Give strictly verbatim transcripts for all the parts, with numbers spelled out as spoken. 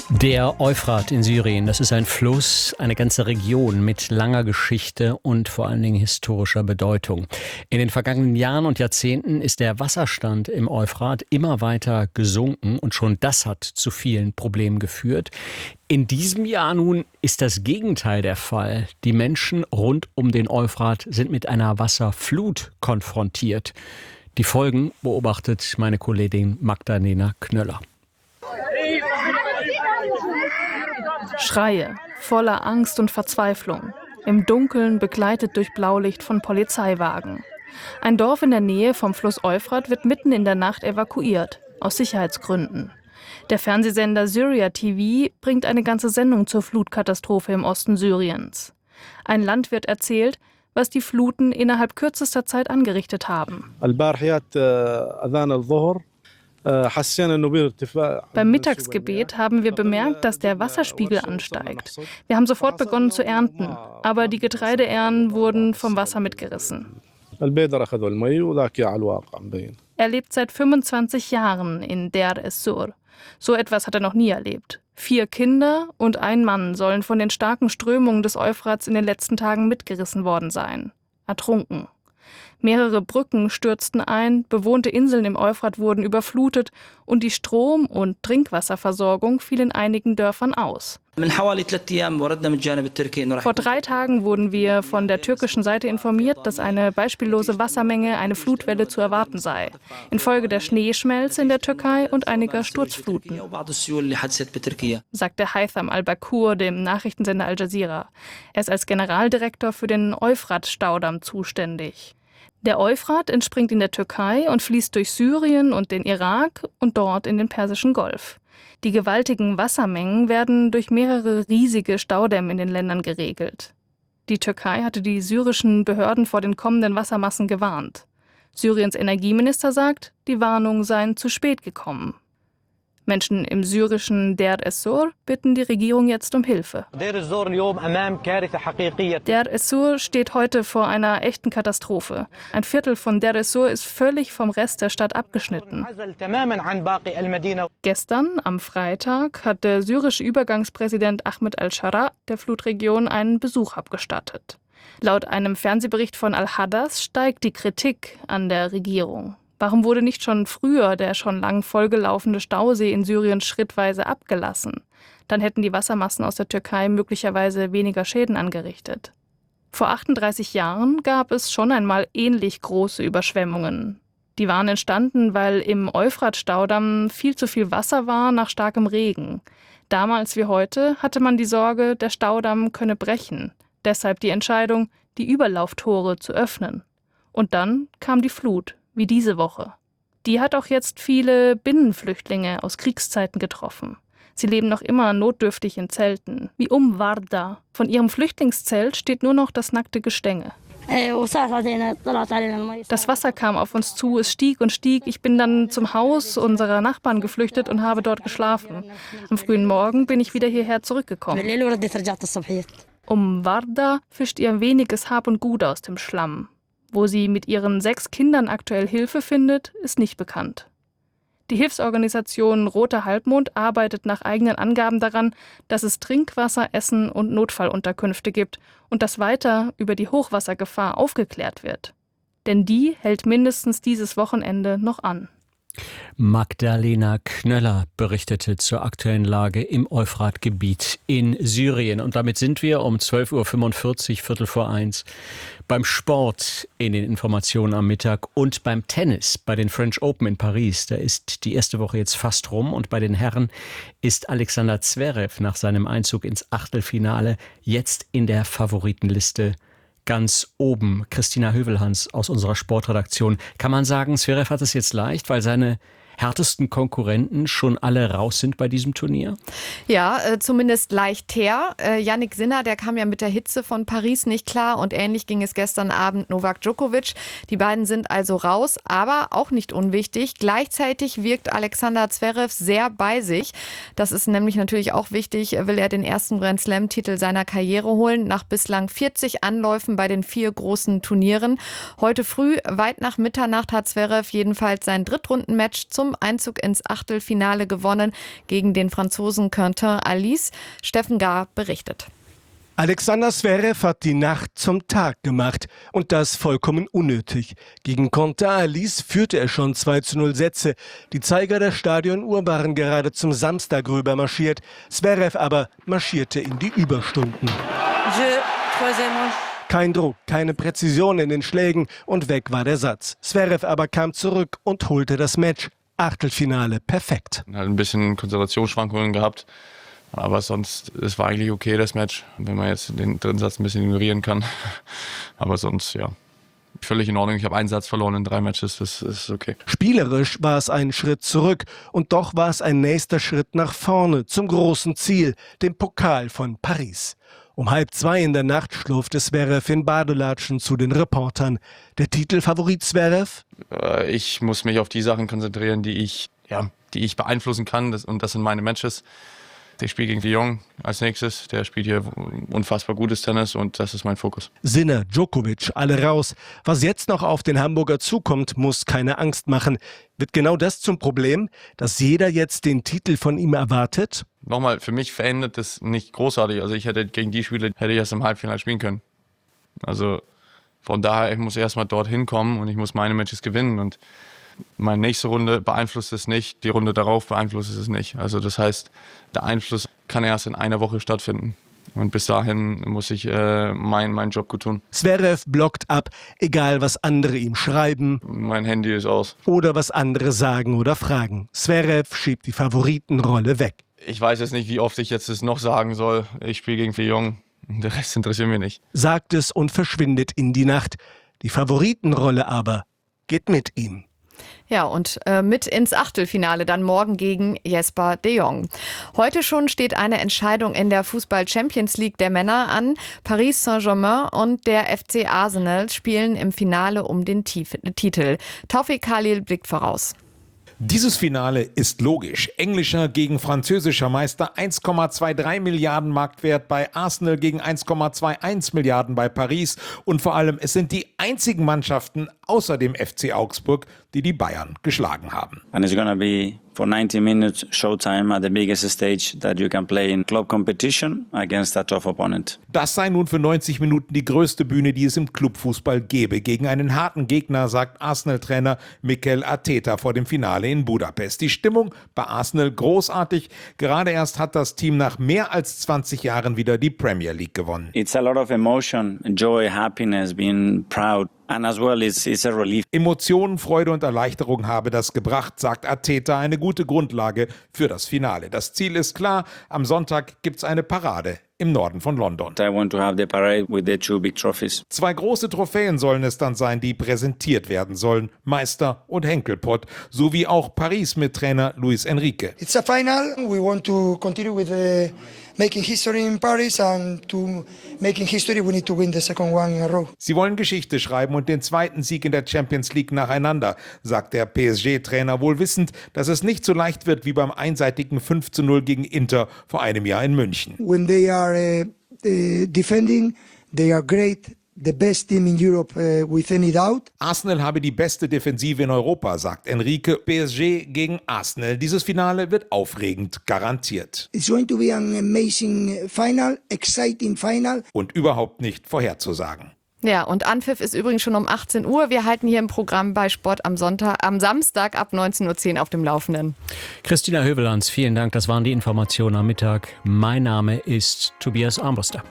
Der Euphrat in Syrien, das ist ein Fluss, eine ganze Region mit langer Geschichte und vor allen Dingen historischer Bedeutung. In den vergangenen Jahren und Jahrzehnten ist der Wasserstand im Euphrat immer weiter gesunken und schon das hat zu vielen Problemen geführt. In diesem Jahr nun ist das Gegenteil der Fall. Die Menschen rund um den Euphrat sind mit einer Wasserflut konfrontiert. Die Folgen beobachtet meine Kollegin Magdalena Knöller. Schreie, voller Angst und Verzweiflung, im Dunkeln begleitet durch Blaulicht von Polizeiwagen. Ein Dorf in der Nähe vom Fluss Euphrat wird mitten in der Nacht evakuiert, aus Sicherheitsgründen. Der Fernsehsender Syria T V bringt eine ganze Sendung zur Flutkatastrophe im Osten Syriens. Ein Landwirt erzählt, was die Fluten innerhalb kürzester Zeit angerichtet haben. Beim Mittagsgebet haben wir bemerkt, dass der Wasserspiegel ansteigt. Wir haben sofort begonnen zu ernten, aber die Getreideähren wurden vom Wasser mitgerissen. Er lebt seit fünfundzwanzig Jahren in Deir es-Sur. So etwas hat er noch nie erlebt. Vier Kinder und ein Mann sollen von den starken Strömungen des Euphrats in den letzten Tagen mitgerissen worden sein. Ertrunken. Mehrere Brücken stürzten ein, bewohnte Inseln im Euphrat wurden überflutet und die Strom- und Trinkwasserversorgung fiel in einigen Dörfern aus. Vor drei Tagen wurden wir von der türkischen Seite informiert, dass eine beispiellose Wassermenge, eine Flutwelle zu erwarten sei, infolge der Schneeschmelze in der Türkei und einiger Sturzfluten, sagte Haytham al-Bakur dem Nachrichtensender Al Jazeera. Er ist als Generaldirektor für den Euphrat-Staudamm zuständig. Der Euphrat entspringt in der Türkei und fließt durch Syrien und den Irak und dort in den Persischen Golf. Die gewaltigen Wassermengen werden durch mehrere riesige Staudämme in den Ländern geregelt. Die Türkei hatte die syrischen Behörden vor den kommenden Wassermassen gewarnt. Syriens Energieminister sagt, die Warnungen seien zu spät gekommen. Menschen im syrischen Deir es-Sur bitten die Regierung jetzt um Hilfe. Deir es-Sur steht heute vor einer echten Katastrophe. Ein Viertel von Deir es-Sur ist völlig vom Rest der Stadt abgeschnitten. Gestern, am Freitag, hat der syrische Übergangspräsident Ahmed al-Shara der Flutregion einen Besuch abgestattet. Laut einem Fernsehbericht von Al-Hadas steigt die Kritik an der Regierung. Warum wurde nicht schon früher der schon lang vollgelaufene Stausee in Syrien schrittweise abgelassen? Dann hätten die Wassermassen aus der Türkei möglicherweise weniger Schäden angerichtet. Vor achtunddreißig Jahren gab es schon einmal ähnlich große Überschwemmungen. Die waren entstanden, weil im Euphrat-Staudamm viel zu viel Wasser war nach starkem Regen. Damals wie heute hatte man die Sorge, der Staudamm könne brechen. Deshalb die Entscheidung, die Überlauftore zu öffnen. Und dann kam die Flut. Wie diese Woche. Die hat auch jetzt viele Binnenflüchtlinge aus Kriegszeiten getroffen. Sie leben noch immer notdürftig in Zelten, wie um Warda. Von ihrem Flüchtlingszelt steht nur noch das nackte Gestänge. Das Wasser kam auf uns zu, es stieg und stieg. Ich bin dann zum Haus unserer Nachbarn geflüchtet und habe dort geschlafen. Am frühen Morgen bin ich wieder hierher zurückgekommen. Um Warda fischt ihr weniges Hab und Gut aus dem Schlamm. Wo sie mit ihren sechs Kindern aktuell Hilfe findet, ist nicht bekannt. Die Hilfsorganisation Roter Halbmond arbeitet nach eigenen Angaben daran, dass es Trinkwasser, Essen und Notfallunterkünfte gibt und dass weiter über die Hochwassergefahr aufgeklärt wird. Denn die hält mindestens dieses Wochenende noch an. Magdalena Knöller berichtete zur aktuellen Lage im Euphratgebiet in Syrien. Und damit sind wir um zwölf Uhr fünfundvierzig, Viertel vor eins, beim Sport in den Informationen am Mittag und beim Tennis bei den French Open in Paris. Da ist die erste Woche jetzt fast rum und bei den Herren ist Alexander Zverev nach seinem Einzug ins Achtelfinale jetzt in der Favoritenliste ganz oben. Christina Hövelhans aus unserer Sportredaktion. Kann man sagen, Zverev hat es jetzt leicht, weil seine härtesten Konkurrenten schon alle raus sind bei diesem Turnier? Ja, äh, zumindest leicht her. Äh, Jannik Sinner, der kam ja mit der Hitze von Paris nicht klar und ähnlich ging es gestern Abend Novak Djokovic. Die beiden sind also raus, aber auch nicht unwichtig. Gleichzeitig wirkt Alexander Zverev sehr bei sich. Das ist nämlich natürlich auch wichtig, will er den ersten Grand Slam-Titel seiner Karriere holen, nach bislang vierzig Anläufen bei den vier großen Turnieren. Heute früh, weit nach Mitternacht, hat Zverev jedenfalls sein Drittrundenmatch zum zum Einzug ins Achtelfinale gewonnen gegen den Franzosen Quentin Alice. Steffen Gahr berichtet. Alexander Zverev hat die Nacht zum Tag gemacht und das vollkommen unnötig. Gegen Quentin Alice führte er schon zwei zu null Sätze. Die Zeiger der Stadionuhr waren gerade zum Samstag rüber marschiert. Zverev aber marschierte in die Überstunden. Kein Druck, keine Präzision in den Schlägen und weg war der Satz. Zverev aber kam zurück und holte das Match. Achtelfinale perfekt. Hat ein bisschen Konzentrationsschwankungen gehabt. Aber sonst, es war eigentlich okay, das Match, wenn man jetzt den dritten Satz ein bisschen ignorieren kann. Aber sonst, ja, völlig in Ordnung. Ich habe einen Satz verloren in drei Matches, das ist okay. Spielerisch war es ein Schritt zurück und doch war es ein nächster Schritt nach vorne zum großen Ziel, dem Pokal von Paris. Um halb zwei in der Nacht schlurfte Zverev in Badelatschen zu den Reportern. Der Titelfavorit Zverev? Ich muss mich auf die Sachen konzentrieren, die ich, ja, die ich beeinflussen kann, das, und das sind meine Matches. Ich spiele gegen Lyon als nächstes. Der spielt hier unfassbar gutes Tennis und das ist mein Fokus. Sinner, Djokovic, alle raus. Was jetzt noch auf den Hamburger zukommt, muss keine Angst machen. Wird genau das zum Problem, dass jeder jetzt den Titel von ihm erwartet? Nochmal, für mich verändert das nicht großartig. Also ich hätte gegen die Spiele hätte ich erst im Halbfinale spielen können. Also von daher, ich muss erstmal dorthin kommen und ich muss meine Matches gewinnen. Und meine nächste Runde beeinflusst es nicht, die Runde darauf beeinflusst es nicht. Also das heißt, der Einfluss kann erst in einer Woche stattfinden. Und bis dahin muss ich äh, meinen mein Job gut tun. Zverev blockt ab, egal was andere ihm schreiben. Mein Handy ist aus. Oder was andere sagen oder fragen. Zverev schiebt die Favoritenrolle weg. Ich weiß jetzt nicht, wie oft ich jetzt das noch sagen soll. Ich spiele gegen Lyon. Der Rest interessiert mich nicht. Sagt es und verschwindet in die Nacht. Die Favoritenrolle aber geht mit ihm. Ja, und äh, mit ins Achtelfinale dann morgen gegen Jesper de Jong. Heute schon steht eine Entscheidung in der Fußball-Champions League der Männer an. Paris Saint-Germain und der F C Arsenal spielen im Finale um den Tief- Titel. Taufik Khalil blickt voraus. Dieses Finale ist logisch. Englischer gegen französischer Meister, eins Komma drei Milliarden Marktwert bei Arsenal gegen eins Komma einundzwanzig Milliarden bei Paris. Und vor allem, es sind die einzigen Mannschaften außer dem F C Augsburg, die die Bayern geschlagen haben. And it's gonna be for ninety minutes showtime at the biggest stage that you can play in club competition against a tough opponent. Das sei nun für neunzig Minuten die größte Bühne, die es im Clubfußball gäbe. Gegen einen harten Gegner, sagt Arsenal-Trainer Mikel Arteta vor dem Finale in Budapest. Die Stimmung bei Arsenal großartig. Gerade erst hat das Team nach mehr als zwanzig Jahren wieder die Premier League gewonnen. It's a lot of emotion, joy, happiness, being proud. And as well, it's, it's a relief. Emotionen, Freude und Erleichterung habe das gebracht, sagt Arteta, eine gute Grundlage für das Finale. Das Ziel ist klar, am Sonntag gibt's eine Parade im Norden von London. I want to have the parade with the two big trophies. Zwei große Trophäen sollen es dann sein, die präsentiert werden sollen. Meister und Henkelpott, sowie auch Paris mit Trainer Luis Enrique. It's a final. We want to continue with the making history in Paris, and to making history we need to win the second one in a row. Sie wollen Geschichte schreiben und den zweiten Sieg in der Champions League nacheinander, sagt der P S G-Trainer, wohl wissend, dass es nicht so leicht wird wie beim einseitigen fünf zu null gegen Inter vor einem Jahr in München. When they are uh, uh, defending, they are great. The best team in Europe, uh, with any doubt. Arsenal habe die beste Defensive in Europa, sagt Enrique. P S G gegen Arsenal. Dieses Finale wird aufregend, garantiert. It's going to be an amazing final, exciting final. Und überhaupt nicht vorherzusagen. Ja, und Anpfiff ist übrigens schon um achtzehn Uhr. Wir halten hier im Programm bei Sport am Sonntag, am Samstag ab neunzehn Uhr zehn auf dem Laufenden. Christina Hövelands, vielen Dank. Das waren die Informationen am Mittag. Mein Name ist Tobias Armbruster.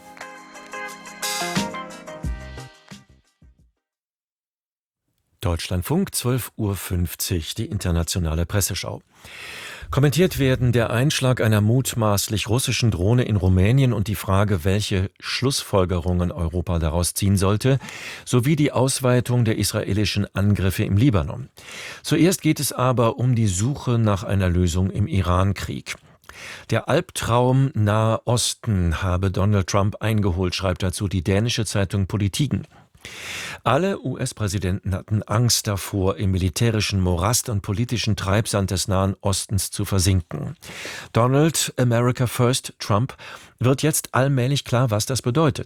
Deutschlandfunk, zwölf Uhr fünfzig, die internationale Presseschau. Kommentiert werden der Einschlag einer mutmaßlich russischen Drohne in Rumänien und die Frage, welche Schlussfolgerungen Europa daraus ziehen sollte, sowie die Ausweitung der israelischen Angriffe im Libanon. Zuerst geht es aber um die Suche nach einer Lösung im Iran-Krieg. Der Albtraum Nahe Osten habe Donald Trump eingeholt, schreibt dazu die dänische Zeitung Politiken. Alle U S-Präsidenten hatten Angst davor, im militärischen Morast und politischen Treibsand des Nahen Ostens zu versinken. Donald America First Trump wird jetzt allmählich klar, was das bedeutet.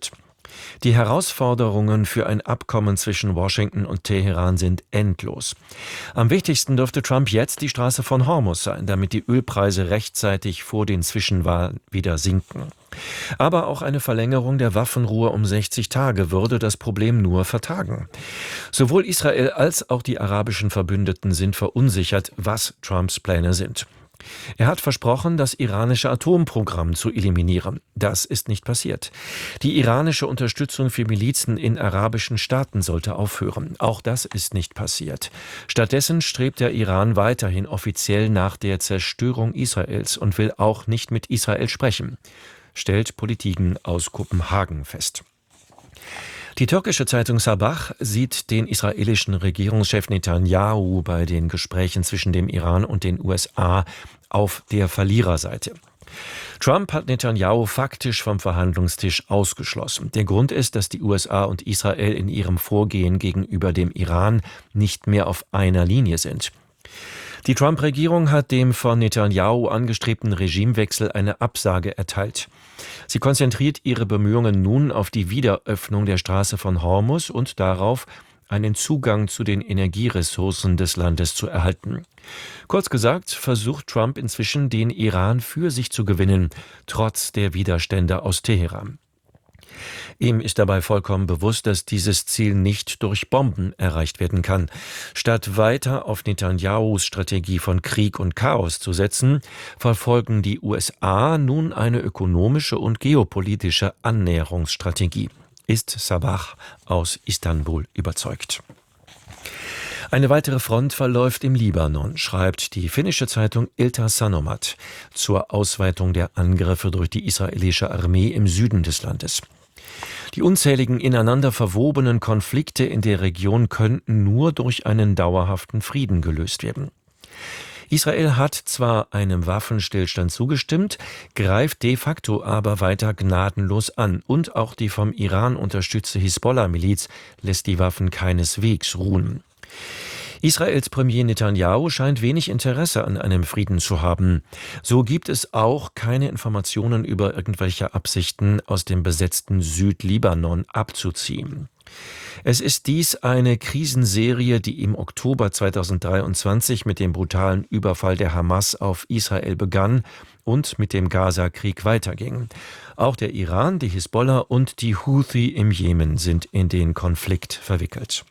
Die Herausforderungen für ein Abkommen zwischen Washington und Teheran sind endlos. Am wichtigsten dürfte Trump jetzt die Straße von Hormuz sein, damit die Ölpreise rechtzeitig vor den Zwischenwahlen wieder sinken. Aber auch eine Verlängerung der Waffenruhe um sechzig Tage würde das Problem nur vertagen. Sowohl Israel als auch die arabischen Verbündeten sind verunsichert, was Trumps Pläne sind. Er hat versprochen, das iranische Atomprogramm zu eliminieren. Das ist nicht passiert. Die iranische Unterstützung für Milizen in arabischen Staaten sollte aufhören. Auch das ist nicht passiert. Stattdessen strebt der Iran weiterhin offiziell nach der Zerstörung Israels und will auch nicht mit Israel sprechen, stellt Politiken aus Kopenhagen fest. Die türkische Zeitung Sabah sieht den israelischen Regierungschef Netanyahu bei den Gesprächen zwischen dem Iran und den U S A auf der Verliererseite. Trump hat Netanyahu faktisch vom Verhandlungstisch ausgeschlossen. Der Grund ist, dass die U S A und Israel in ihrem Vorgehen gegenüber dem Iran nicht mehr auf einer Linie sind. Die Trump-Regierung hat dem von Netanyahu angestrebten Regimewechsel eine Absage erteilt. Sie konzentriert ihre Bemühungen nun auf die Wiederöffnung der Straße von Hormuz und darauf, einen Zugang zu den Energieressourcen des Landes zu erhalten. Kurz gesagt, versucht Trump inzwischen, den Iran für sich zu gewinnen, trotz der Widerstände aus Teheran. Ihm ist dabei vollkommen bewusst, dass dieses Ziel nicht durch Bomben erreicht werden kann. Statt weiter auf Netanyahus Strategie von Krieg und Chaos zu setzen, verfolgen die U S A nun eine ökonomische und geopolitische Annäherungsstrategie, ist Sabah aus Istanbul überzeugt. Eine weitere Front verläuft im Libanon, schreibt die finnische Zeitung Ilta-Sanomat zur Ausweitung der Angriffe durch die israelische Armee im Süden des Landes. Die unzähligen ineinander verwobenen Konflikte in der Region könnten nur durch einen dauerhaften Frieden gelöst werden. Israel hat zwar einem Waffenstillstand zugestimmt, greift de facto aber weiter gnadenlos an und auch die vom Iran unterstützte Hisbollah-Miliz lässt die Waffen keineswegs ruhen. Israels Premier Netanyahu scheint wenig Interesse an einem Frieden zu haben. So gibt es auch keine Informationen über irgendwelche Absichten, aus dem besetzten Südlibanon abzuziehen. Es ist dies eine Krisenserie, die im Oktober zweitausenddreiundzwanzig mit dem brutalen Überfall der Hamas auf Israel begann und mit dem Gaza-Krieg weiterging. Auch der Iran, die Hisbollah und die Houthi im Jemen sind in den Konflikt verwickelt.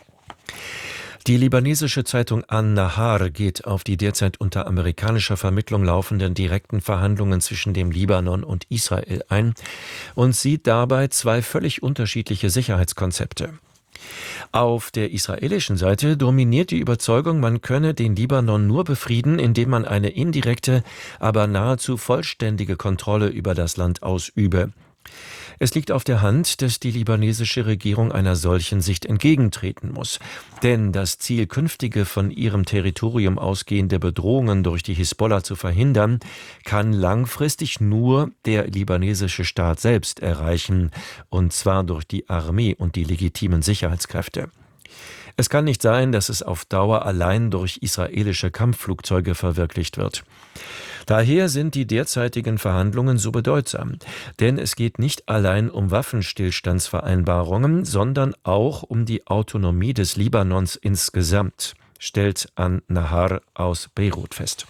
Die libanesische Zeitung An-Nahar geht auf die derzeit unter amerikanischer Vermittlung laufenden direkten Verhandlungen zwischen dem Libanon und Israel ein und sieht dabei zwei völlig unterschiedliche Sicherheitskonzepte. Auf der israelischen Seite dominiert die Überzeugung, man könne den Libanon nur befrieden, indem man eine indirekte, aber nahezu vollständige Kontrolle über das Land ausübe. Es liegt auf der Hand, dass die libanesische Regierung einer solchen Sicht entgegentreten muss. Denn das Ziel, künftige von ihrem Territorium ausgehende Bedrohungen durch die Hisbollah zu verhindern, kann langfristig nur der libanesische Staat selbst erreichen, und zwar durch die Armee und die legitimen Sicherheitskräfte. Es kann nicht sein, dass es auf Dauer allein durch israelische Kampfflugzeuge verwirklicht wird. Daher sind die derzeitigen Verhandlungen so bedeutsam, denn es geht nicht allein um Waffenstillstandsvereinbarungen, sondern auch um die Autonomie des Libanons insgesamt, stellt An-Nahar aus Beirut fest.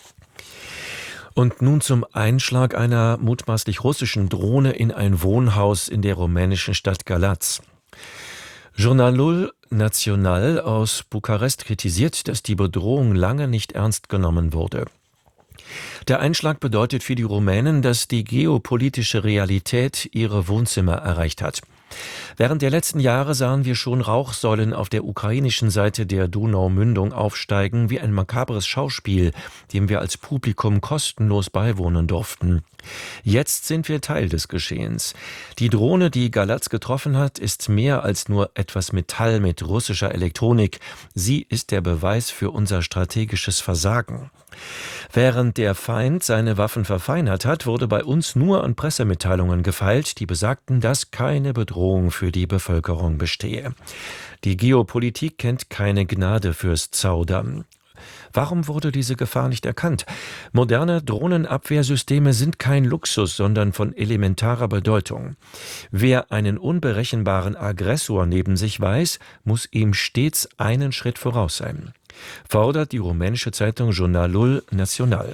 Und nun zum Einschlag einer mutmaßlich russischen Drohne in ein Wohnhaus in der rumänischen Stadt Galați. Jurnalul Național aus Bukarest kritisiert, dass die Bedrohung lange nicht ernst genommen wurde. Der Einschlag bedeutet für die Rumänen, dass die geopolitische Realität ihre Wohnzimmer erreicht hat. Während der letzten Jahre sahen wir schon Rauchsäulen auf der ukrainischen Seite der Donaumündung aufsteigen, wie ein makabres Schauspiel, dem wir als Publikum kostenlos beiwohnen durften. Jetzt sind wir Teil des Geschehens. Die Drohne, die Galați getroffen hat, ist mehr als nur etwas Metall mit russischer Elektronik. Sie ist der Beweis für unser strategisches Versagen. Während der Feind seine Waffen verfeinert hat, wurde bei uns nur an Pressemitteilungen gefeilt, die besagten, dass keine Bedrohung für die Bevölkerung bestehe. Die Geopolitik kennt keine Gnade fürs Zaudern. Warum wurde diese Gefahr nicht erkannt? Moderne Drohnenabwehrsysteme sind kein Luxus, sondern von elementarer Bedeutung. Wer einen unberechenbaren Aggressor neben sich weiß, muss ihm stets einen Schritt voraus sein, fordert die rumänische Zeitung Jornalul Național.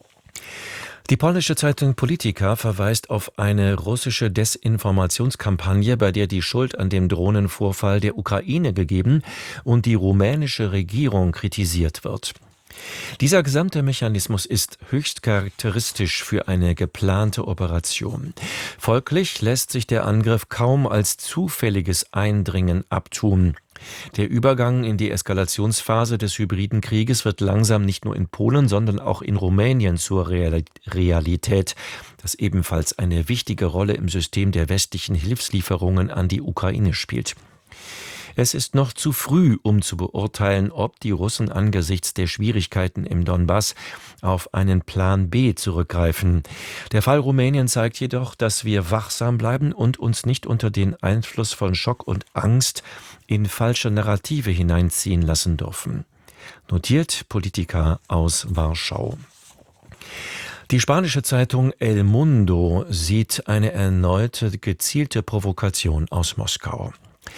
Die polnische Zeitung Politica verweist auf eine russische Desinformationskampagne, bei der die Schuld an dem Drohnenvorfall der Ukraine gegeben und die rumänische Regierung kritisiert wird. Dieser gesamte Mechanismus ist höchst charakteristisch für eine geplante Operation. Folglich lässt sich der Angriff kaum als zufälliges Eindringen abtun. Der Übergang in die Eskalationsphase des hybriden Krieges wird langsam nicht nur in Polen, sondern auch in Rumänien zur Realität, das ebenfalls eine wichtige Rolle im System der westlichen Hilfslieferungen an die Ukraine spielt. Es ist noch zu früh, um zu beurteilen, ob die Russen angesichts der Schwierigkeiten im Donbass auf einen Plan B zurückgreifen. Der Fall Rumänien zeigt jedoch, dass wir wachsam bleiben und uns nicht unter den Einfluss von Schock und Angst in falsche Narrative hineinziehen lassen dürfen. Notiert Politica aus Warschau. Die spanische Zeitung El Mundo sieht eine erneute gezielte Provokation aus Moskau.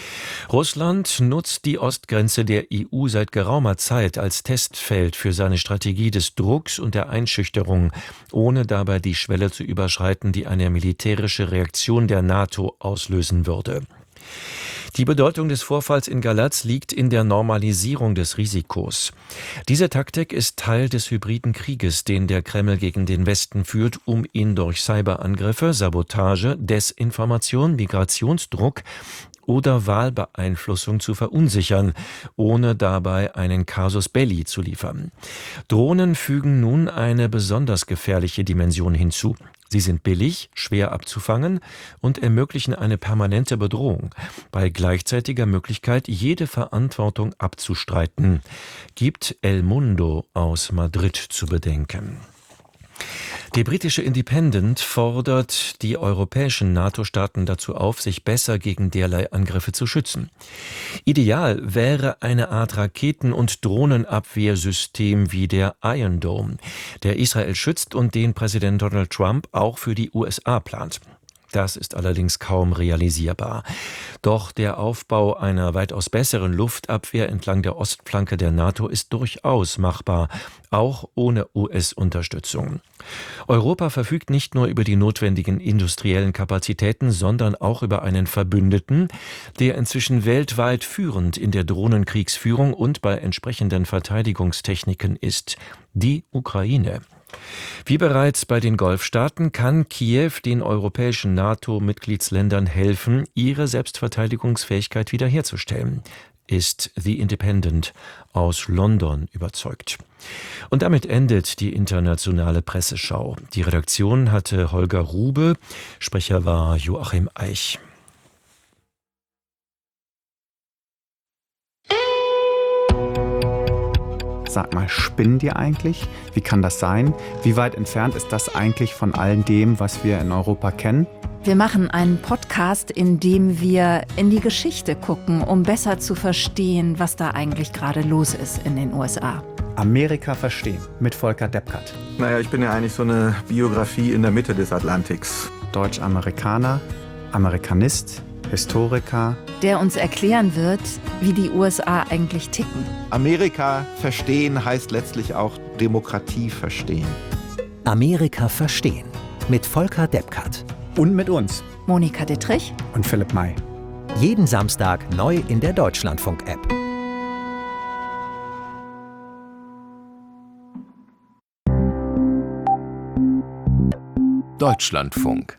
Russland nutzt die Ostgrenze der E U seit geraumer Zeit als Testfeld für seine Strategie des Drucks und der Einschüchterung, ohne dabei die Schwelle zu überschreiten, die eine militärische Reaktion der NATO auslösen würde. Die Bedeutung des Vorfalls in Galatz liegt in der Normalisierung des Risikos. Diese Taktik ist Teil des hybriden Krieges, den der Kreml gegen den Westen führt, um ihn durch Cyberangriffe, Sabotage, Desinformation, Migrationsdruck oder Wahlbeeinflussung zu verunsichern, ohne dabei einen Casus Belli zu liefern. Drohnen fügen nun eine besonders gefährliche Dimension hinzu. Sie sind billig, schwer abzufangen und ermöglichen eine permanente Bedrohung, bei gleichzeitiger Möglichkeit, jede Verantwortung abzustreiten, gibt El Mundo aus Madrid zu bedenken. Der britische Independent fordert die europäischen NATO-Staaten dazu auf, sich besser gegen derlei Angriffe zu schützen. Ideal wäre eine Art Raketen- und Drohnenabwehrsystem wie der Iron Dome, der Israel schützt und den Präsident Donald Trump auch für die U S A plant. Das ist allerdings kaum realisierbar. Doch der Aufbau einer weitaus besseren Luftabwehr entlang der Ostflanke der NATO ist durchaus machbar, auch ohne U S-Unterstützung. Europa verfügt nicht nur über die notwendigen industriellen Kapazitäten, sondern auch über einen Verbündeten, der inzwischen weltweit führend in der Drohnenkriegsführung und bei entsprechenden Verteidigungstechniken ist: die Ukraine. Wie bereits bei den Golfstaaten kann Kiew den europäischen NATO-Mitgliedsländern helfen, ihre Selbstverteidigungsfähigkeit wiederherzustellen, ist The Independent aus London überzeugt. Und damit endet die internationale Presseschau. Die Redaktion hatte Holger Rube, Sprecher war Joachim Eich. Sag mal, spinnen die eigentlich? Wie kann das sein? Wie weit entfernt ist das eigentlich von all dem, was wir in Europa kennen? Wir machen einen Podcast, in dem wir in die Geschichte gucken, um besser zu verstehen, was da eigentlich gerade los ist in den U S A. Amerika verstehen mit Volker Deppkart. Naja, ich bin ja eigentlich so eine Biografie in der Mitte des Atlantiks. Deutsch-Amerikaner, Amerikanist, Historiker. Der uns erklären wird, wie die U S A eigentlich ticken. Amerika verstehen heißt letztlich auch Demokratie verstehen. Amerika verstehen mit Volker Deppkart. Und mit uns. Monika Dittrich und Philipp May. Jeden Samstag neu in der Deutschlandfunk-App. Deutschlandfunk.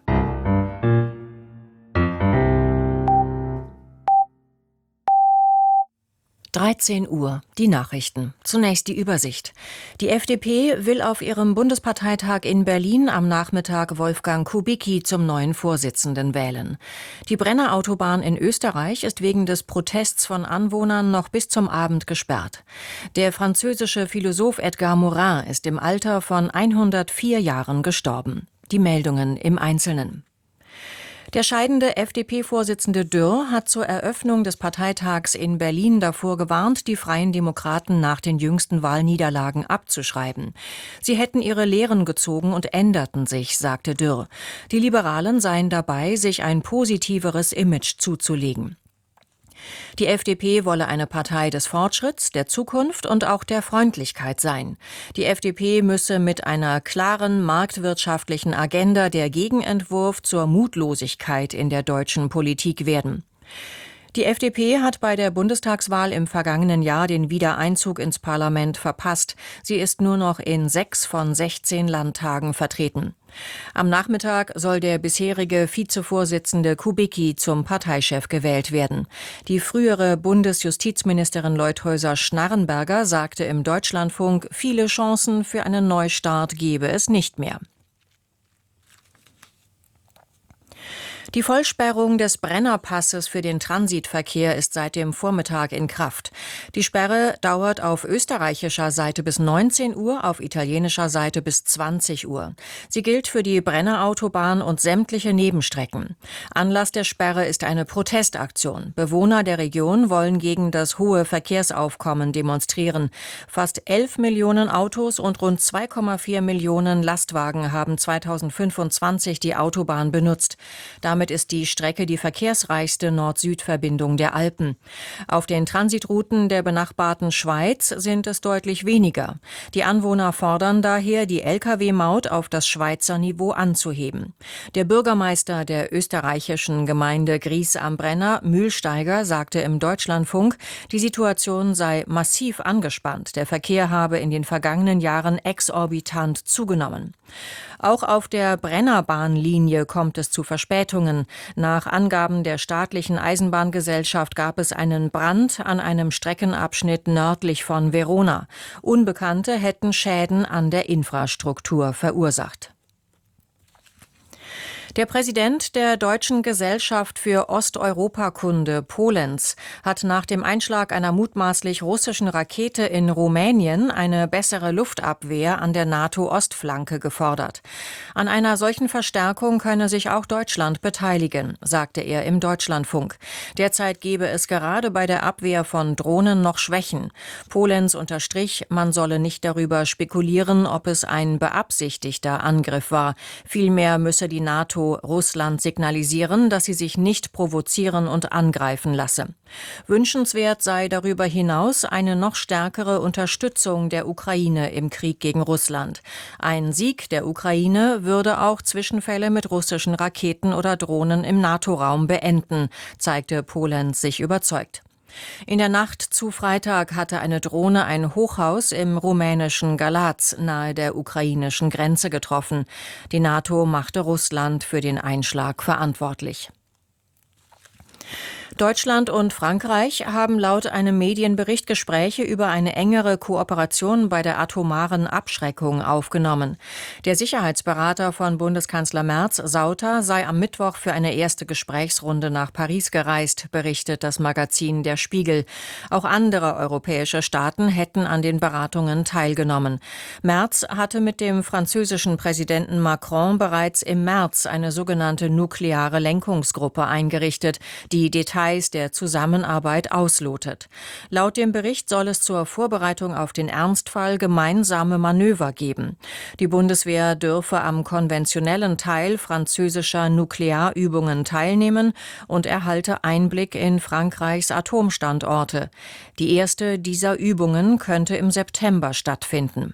dreizehn Uhr, die Nachrichten. Zunächst die Übersicht. Die F D P will auf ihrem Bundesparteitag in Berlin am Nachmittag Wolfgang Kubicki zum neuen Vorsitzenden wählen. Die Brennerautobahn in Österreich ist wegen des Protests von Anwohnern noch bis zum Abend gesperrt. Der französische Philosoph Edgar Morin ist im Alter von hundertvier Jahren gestorben. Die Meldungen im Einzelnen. Der scheidende F D P-Vorsitzende Dürr hat zur Eröffnung des Parteitags in Berlin davor gewarnt, die Freien Demokraten nach den jüngsten Wahlniederlagen abzuschreiben. Sie hätten ihre Lehren gezogen und änderten sich, sagte Dürr. Die Liberalen seien dabei, sich ein positiveres Image zuzulegen. Die F D P wolle eine Partei des Fortschritts, der Zukunft und auch der Freundlichkeit sein. Die F D P müsse mit einer klaren marktwirtschaftlichen Agenda der Gegenentwurf zur Mutlosigkeit in der deutschen Politik werden. Die F D P hat bei der Bundestagswahl im vergangenen Jahr den Wiedereinzug ins Parlament verpasst. Sie ist nur noch in sechs von sechzehn Landtagen vertreten. Am Nachmittag soll der bisherige Vizevorsitzende Kubicki zum Parteichef gewählt werden. Die frühere Bundesjustizministerin Leuthäuser-Schnarrenberger sagte im Deutschlandfunk, viele Chancen für einen Neustart gebe es nicht mehr. Die Vollsperrung des Brennerpasses für den Transitverkehr ist seit dem Vormittag in Kraft. Die Sperre dauert auf österreichischer Seite bis neunzehn Uhr, auf italienischer Seite bis zwanzig Uhr. Sie gilt für die Brennerautobahn und sämtliche Nebenstrecken. Anlass der Sperre ist eine Protestaktion. Bewohner der Region wollen gegen das hohe Verkehrsaufkommen demonstrieren. Fast elf Millionen Autos und rund zwei Komma vier Millionen Lastwagen haben zweitausendfünfundzwanzig die Autobahn benutzt. Damit ist die Strecke die verkehrsreichste Nord-Süd-Verbindung der Alpen. Auf den Transitrouten der benachbarten Schweiz sind es deutlich weniger. Die Anwohner fordern daher, die L K W-Maut auf das Schweizer Niveau anzuheben. Der Bürgermeister der österreichischen Gemeinde Gries am Brenner, Mühlsteiger, sagte im Deutschlandfunk, die Situation sei massiv angespannt. Der Verkehr habe in den vergangenen Jahren exorbitant zugenommen. Auch auf der Brennerbahnlinie kommt es zu Verspätungen. Nach Angaben der staatlichen Eisenbahngesellschaft gab es einen Brand an einem Streckenabschnitt nördlich von Verona. Unbekannte hätten Schäden an der Infrastruktur verursacht. Der Präsident der Deutschen Gesellschaft für Osteuropakunde Polenz hat nach dem Einschlag einer mutmaßlich russischen Rakete in Rumänien eine bessere Luftabwehr an der NATO-Ostflanke gefordert. An einer solchen Verstärkung könne sich auch Deutschland beteiligen, sagte er im Deutschlandfunk. Derzeit gebe es gerade bei der Abwehr von Drohnen noch Schwächen. Polenz unterstrich, man solle nicht darüber spekulieren, ob es ein beabsichtigter Angriff war. Vielmehr müsse die NATO Russland signalisieren, dass sie sich nicht provozieren und angreifen lasse. Wünschenswert sei darüber hinaus eine noch stärkere Unterstützung der Ukraine im Krieg gegen Russland. Ein Sieg der Ukraine würde auch Zwischenfälle mit russischen Raketen oder Drohnen im NATO-Raum beenden, zeigte Polenz sich überzeugt. In der Nacht zu Freitag hatte eine Drohne ein Hochhaus im rumänischen Galați nahe der ukrainischen Grenze getroffen. Die NATO machte Russland für den Einschlag verantwortlich. Deutschland und Frankreich haben laut einem Medienbericht Gespräche über eine engere Kooperation bei der atomaren Abschreckung aufgenommen. Der Sicherheitsberater von Bundeskanzler Merz, Sauter, sei am Mittwoch für eine erste Gesprächsrunde nach Paris gereist, berichtet das Magazin Der Spiegel. Auch andere europäische Staaten hätten an den Beratungen teilgenommen. Merz hatte mit dem französischen Präsidenten Macron bereits im März eine sogenannte nukleare Lenkungsgruppe eingerichtet, die Details der Zusammenarbeit auslotet. Laut dem Bericht soll es zur Vorbereitung auf den Ernstfall gemeinsame Manöver geben. Die Bundeswehr dürfe am konventionellen Teil französischer Nuklearübungen teilnehmen und erhalte Einblick in Frankreichs Atomstandorte. Die erste dieser Übungen könnte im September stattfinden.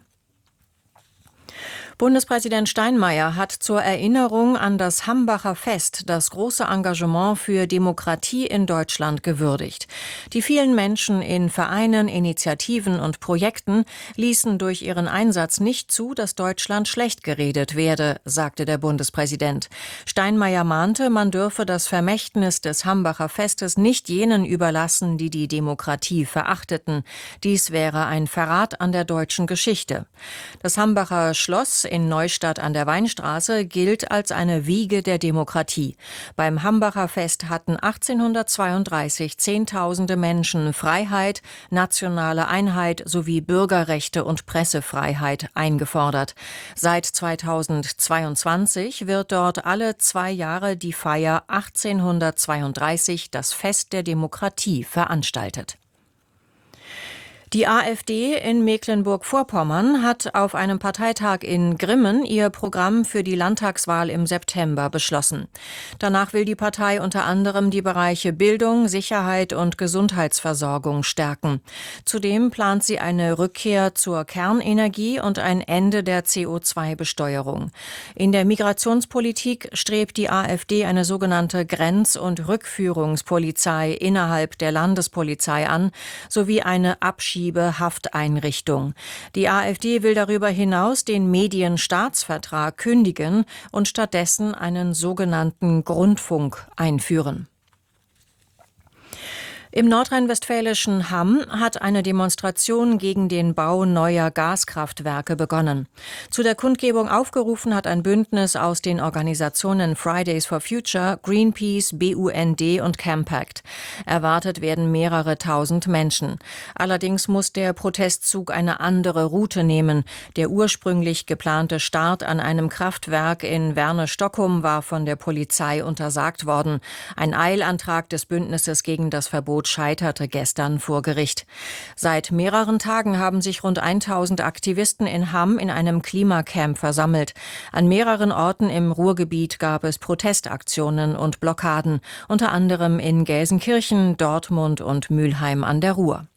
Bundespräsident Steinmeier hat zur Erinnerung an das Hambacher Fest das große Engagement für Demokratie in Deutschland gewürdigt. Die vielen Menschen in Vereinen, Initiativen und Projekten ließen durch ihren Einsatz nicht zu, dass Deutschland schlecht geredet werde, sagte der Bundespräsident. Steinmeier mahnte, man dürfe das Vermächtnis des Hambacher Festes nicht jenen überlassen, die die Demokratie verachteten. Dies wäre ein Verrat an der deutschen Geschichte. Das Hambacher Schloss in Neustadt an der Weinstraße gilt als eine Wiege der Demokratie. Beim Hambacher Fest hatten achtzehnhundertzweiunddreißig Zehntausende Menschen Freiheit, nationale Einheit sowie Bürgerrechte und Pressefreiheit eingefordert. Seit zweitausendzweiundzwanzig wird dort alle zwei Jahre die Feier achtzehnhundertzweiunddreißig, das Fest der Demokratie, veranstaltet. Die AfD in Mecklenburg-Vorpommern hat auf einem Parteitag in Grimmen ihr Programm für die Landtagswahl im September beschlossen. Danach will die Partei unter anderem die Bereiche Bildung, Sicherheit und Gesundheitsversorgung stärken. Zudem plant sie eine Rückkehr zur Kernenergie und ein Ende der C O zwei Besteuerung. In der Migrationspolitik strebt die AfD eine sogenannte Grenz- und Rückführungspolizei innerhalb der Landespolizei an, sowie eine Abschiebung Hafteinrichtung. Die AfD will darüber hinaus den Medienstaatsvertrag kündigen und stattdessen einen sogenannten Grundfunk einführen. Im nordrhein-westfälischen Hamm hat eine Demonstration gegen den Bau neuer Gaskraftwerke begonnen. Zu der Kundgebung aufgerufen hat ein Bündnis aus den Organisationen Fridays for Future, Greenpeace, B U N D und Campact. Erwartet werden mehrere tausend Menschen. Allerdings muss der Protestzug eine andere Route nehmen. Der ursprünglich geplante Start an einem Kraftwerk in Werne-Stockholm war von der Polizei untersagt worden. Ein Eilantrag des Bündnisses gegen das Verbot scheiterte gestern vor Gericht. Seit mehreren Tagen haben sich rund tausend Aktivisten in Hamm in einem Klimacamp versammelt. An mehreren Orten im Ruhrgebiet gab es Protestaktionen und Blockaden, unter anderem in Gelsenkirchen, Dortmund und Mülheim an der Ruhr.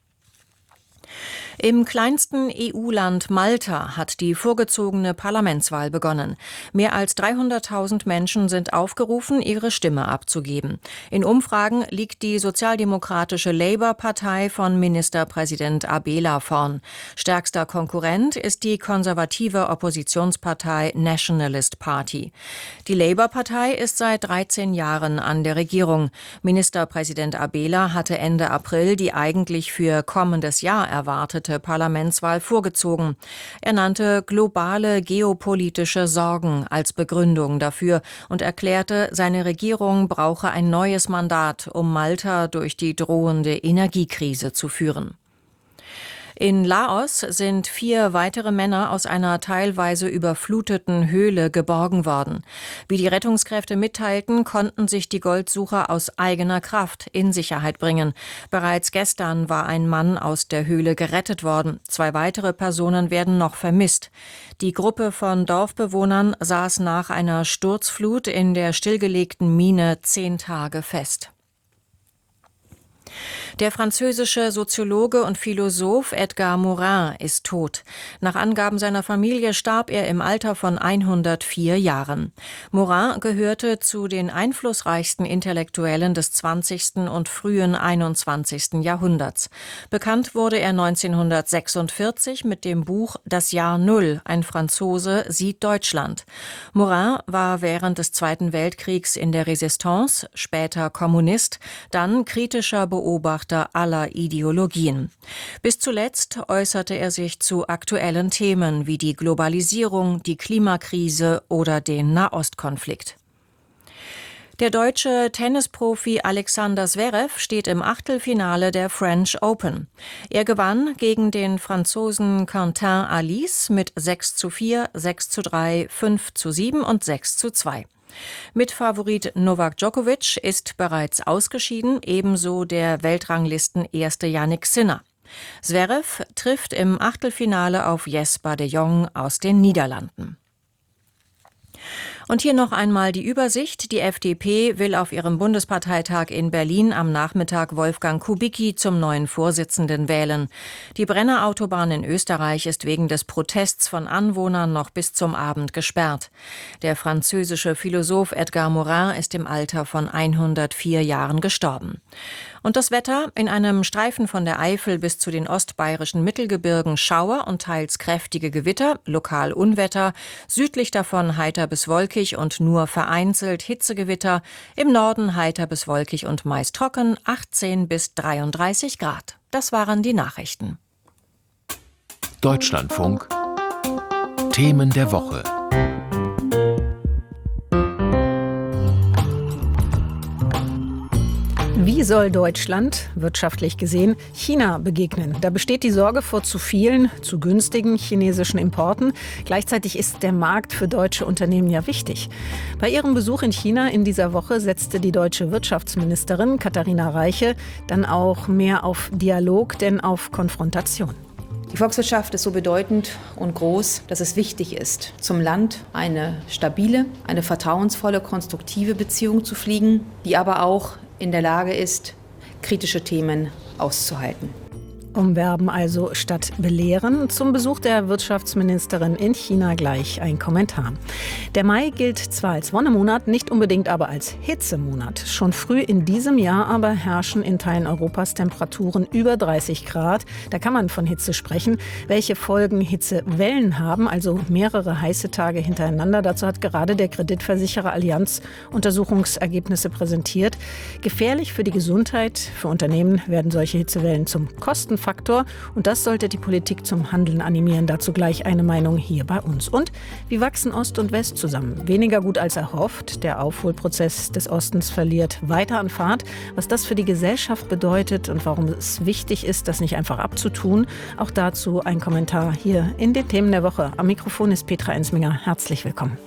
Im kleinsten E U-Land Malta hat die vorgezogene Parlamentswahl begonnen. Mehr als dreihunderttausend Menschen sind aufgerufen, ihre Stimme abzugeben. In Umfragen liegt die sozialdemokratische Labour-Partei von Ministerpräsident Abela vorn. Stärkster Konkurrent ist die konservative Oppositionspartei Nationalist Party. Die Labour-Partei ist seit dreizehn Jahren an der Regierung. Ministerpräsident Abela hatte Ende April die eigentlich für kommendes Jahr erwartete Parlamentswahl vorgezogen. Er nannte globale geopolitische Sorgen als Begründung dafür und erklärte, seine Regierung brauche ein neues Mandat, um Malta durch die drohende Energiekrise zu führen. In Laos sind vier weitere Männer aus einer teilweise überfluteten Höhle geborgen worden. Wie die Rettungskräfte mitteilten, konnten sich die Goldsucher aus eigener Kraft in Sicherheit bringen. Bereits gestern war ein Mann aus der Höhle gerettet worden. Zwei weitere Personen werden noch vermisst. Die Gruppe von Dorfbewohnern saß nach einer Sturzflut in der stillgelegten Mine zehn Tage fest. Der französische Soziologe und Philosoph Edgar Morin ist tot. Nach Angaben seiner Familie starb er im Alter von hundertvier Jahren. Morin gehörte zu den einflussreichsten Intellektuellen des zwanzigsten und frühen einundzwanzigsten Jahrhunderts. Bekannt wurde er neunzehnhundertsechsundvierzig mit dem Buch Das Jahr Null, ein Franzose sieht Deutschland. Morin war während des Zweiten Weltkriegs in der Resistance, später Kommunist, dann kritischer Beobachter aller Ideologien. Bis zuletzt äußerte er sich zu aktuellen Themen wie die Globalisierung, die Klimakrise oder den Nahostkonflikt. Der deutsche Tennisprofi Alexander Zverev steht im Achtelfinale der French Open. Er gewann gegen den Franzosen Quentin Alice mit sechs zu vier, sechs zu drei, fünf zu sieben und sechs zu zwei. Mitfavorit Novak Djokovic ist bereits ausgeschieden, ebenso der Weltranglisten-Erste Jannik Sinner. Zverev trifft im Achtelfinale auf Jesper de Jong aus den Niederlanden. Und hier noch einmal die Übersicht. Die F D P will auf ihrem Bundesparteitag in Berlin am Nachmittag Wolfgang Kubicki zum neuen Vorsitzenden wählen. Die Brennerautobahn in Österreich ist wegen des Protests von Anwohnern noch bis zum Abend gesperrt. Der französische Philosoph Edgar Morin ist im Alter von hundertvier Jahren gestorben. Und das Wetter: in einem Streifen von der Eifel bis zu den ostbayerischen Mittelgebirgen Schauer und teils kräftige Gewitter, lokal Unwetter, südlich davon heiter bis wolkig und nur vereinzelt Hitzegewitter, im Norden heiter bis wolkig und meist trocken, achtzehn bis dreiunddreißig Grad. Das waren die Nachrichten. Deutschlandfunk Themen der Woche. Wie soll Deutschland, wirtschaftlich gesehen, China begegnen? Da besteht die Sorge vor zu vielen, zu günstigen chinesischen Importen. Gleichzeitig ist der Markt für deutsche Unternehmen ja wichtig. Bei ihrem Besuch in China in dieser Woche setzte die deutsche Wirtschaftsministerin Katharina Reiche dann auch mehr auf Dialog, denn auf Konfrontation. Die Volkswirtschaft ist so bedeutend und groß, dass es wichtig ist, zum Land eine stabile, eine vertrauensvolle, konstruktive Beziehung zu pflegen, die aber auch in der Lage ist, kritische Themen auszuhalten. Umwerben also statt belehren. Zum Besuch der Wirtschaftsministerin in China gleich ein Kommentar. Der Mai gilt zwar als Wonnemonat, nicht unbedingt aber als Hitzemonat. Schon früh in diesem Jahr aber herrschen in Teilen Europas Temperaturen über dreißig Grad. Da kann man von Hitze sprechen. Welche Folgen Hitzewellen haben, also mehrere heiße Tage hintereinander, dazu hat gerade der Kreditversicherer Allianz Untersuchungsergebnisse präsentiert. Gefährlich für die Gesundheit, für Unternehmen werden solche Hitzewellen zum Kostenfaktor. Und das sollte die Politik zum Handeln animieren. Dazu gleich eine Meinung hier bei uns. Und wie wachsen Ost und West zusammen? Weniger gut als erhofft. Der Aufholprozess des Ostens verliert weiter an Fahrt. Was das für die Gesellschaft bedeutet und warum es wichtig ist, das nicht einfach abzutun. Auch dazu ein Kommentar hier in den Themen der Woche. Am Mikrofon ist Petra Ensminger. Herzlich willkommen.